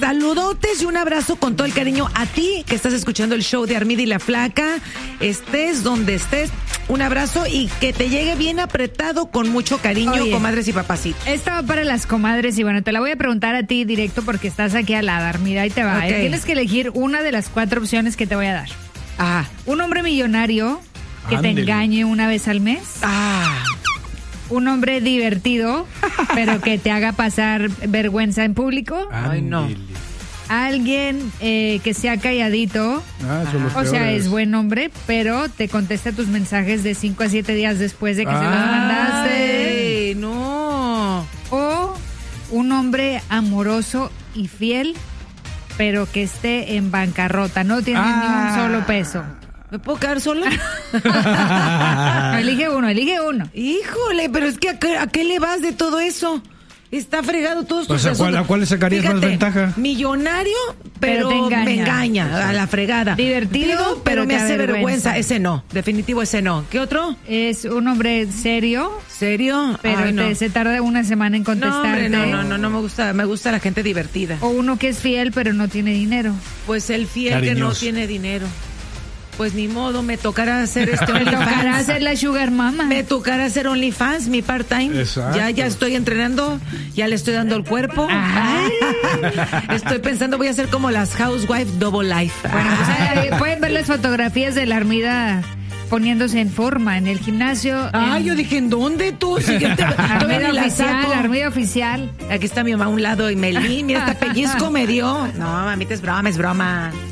saludotes y un abrazo con todo el cariño a ti que estás escuchando el show de Armida y la Flaca. Estés donde estés, un abrazo y que te llegue bien apretado con mucho cariño, Oye, comadres y papacitos. Esto va para las comadres y bueno, te la voy a preguntar a ti directo porque estás aquí al lado, Armida, ahí te va. Okay. Tienes que elegir una de las 4 opciones que te voy a dar. Ah, Un hombre millonario que Ándele. te engañe una vez al mes. Un hombre divertido, pero que te haga pasar vergüenza en público. Ay, no. Ándele. Alguien que sea calladito. Son los O sea, peores. es buen hombre, pero te contesta tus mensajes de 5 a 7 días después de que se los mandaste. Ay, no. O un hombre amoroso y fiel, pero que esté en bancarrota. No tiene ni un solo peso. ¿Me puedo quedar sola? No, elige uno. Híjole, pero es que ¿a qué le vas de todo eso? Está fregado todos tus Pues, ¿a cuál le sacarías más ventaja? Millonario, pero te engaña. me engaña a la fregada. Divertido, pero me te da hace vergüenza. vergüenza. Ese no, definitivo ese no. ¿Qué otro? Es un hombre serio, ¿Serio? pero Ay, no. se tarda una semana en No, hombre, contestarte. no me gusta la gente divertida. O uno que es fiel, pero no tiene dinero. Pues el fiel que no Cariñoso. tiene dinero. Pues ni modo, me tocará hacer Te tocará OnlyFans. hacer la sugar mama. Me tocará hacer OnlyFans, mi part-time. Exacto. Ya estoy entrenando, ya le estoy dando el cuerpo. Ay. Estoy pensando, voy a hacer como las Housewives Double Life. Bueno, pues, pueden ver las fotografías de la Armida poniéndose en forma en el gimnasio. Yo dije, ¿en dónde tú? Si yo todavía ni la saco. Armida oficial. Aquí está mi mamá a un lado y Meli, mira, hasta pellizco me dio. No, mamita, es broma.